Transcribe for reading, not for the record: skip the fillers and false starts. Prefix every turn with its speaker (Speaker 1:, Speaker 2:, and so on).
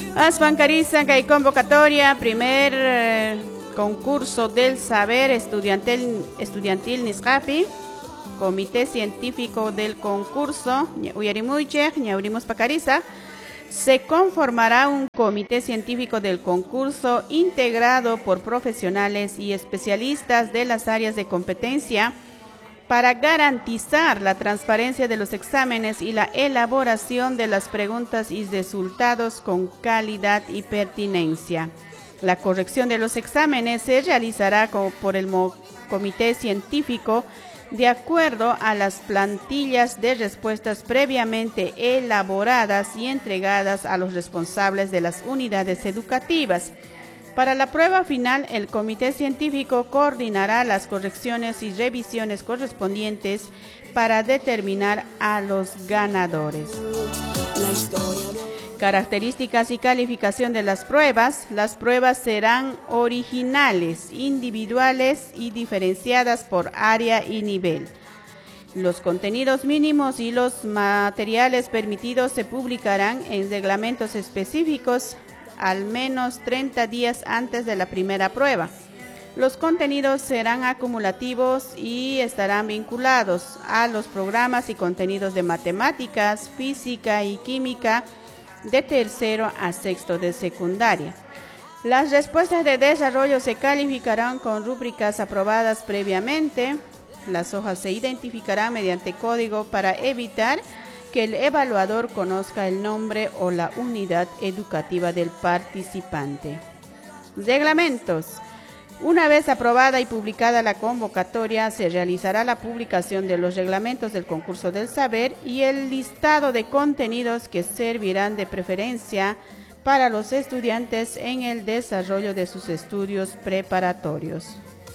Speaker 1: Aspancariza que hay convocatoria, primer concurso del saber estudiantil Niscapi, comité científico del concurso, Uyarimuche, Ñaurimos Pacariza. Se conformará un comité científico del concurso integrado por profesionales y especialistas de las áreas de competencia para garantizar la transparencia de los exámenes y la elaboración de las preguntas y resultados con calidad y pertinencia. La corrección de los exámenes se realizará por el comité científico de acuerdo a las plantillas de respuestas previamente elaboradas y entregadas a los responsables de las unidades educativas. Para la prueba final, el comité científico coordinará las correcciones y revisiones correspondientes para determinar a los ganadores. Características y calificación de las pruebas. Las pruebas serán originales, individuales y diferenciadas por área y nivel. Los contenidos mínimos y los materiales permitidos se publicarán en reglamentos específicos al menos 30 días antes de la primera prueba. Los contenidos serán acumulativos y estarán vinculados a los programas y contenidos de matemáticas, física y química de tercero a sexto de secundaria. Las respuestas de desarrollo se calificarán con rúbricas aprobadas previamente. Las hojas se identificarán mediante código para evitar que el evaluador conozca el nombre o la unidad educativa del participante. Reglamentos. Una vez aprobada y publicada la convocatoria, se realizará la publicación de los reglamentos del concurso del saber y el listado de contenidos que servirán de preferencia para los estudiantes en el desarrollo de sus estudios preparatorios.